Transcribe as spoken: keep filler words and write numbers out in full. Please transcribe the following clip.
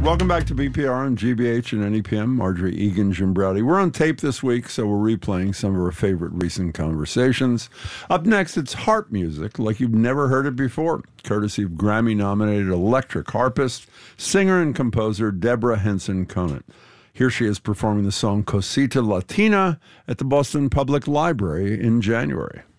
Welcome back to B P R on G B H and N E P M. Marjorie Egan, Jim Browdy. We're on tape this week, so we're replaying some of our favorite recent conversations. Up next, it's harp music like you've never heard it before, courtesy of Grammy-nominated electric harpist, singer, and composer Deborah Henson Conant. Here she is performing the song Cosita Latina at the Boston Public Library in January.